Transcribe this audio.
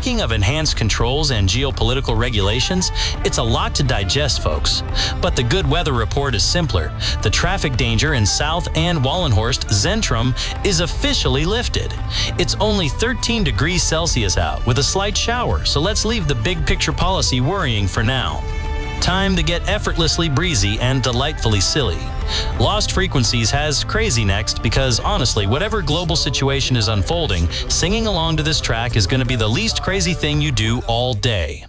Speaking of enhanced controls and geopolitical regulations, it's a lot to digest, folks. But the good weather report is simpler. The traffic danger in South and Wallenhorst Zentrum is officially lifted. It's only 13 degrees Celsius out with a slight shower, so let's leave the big picture policy worrying for now. Time to get effortlessly breezy and delightfully silly. Lost Frequencies has crazy next because, honestly, whatever global situation is unfolding, singing along to this track is going to be the least crazy thing you do all day.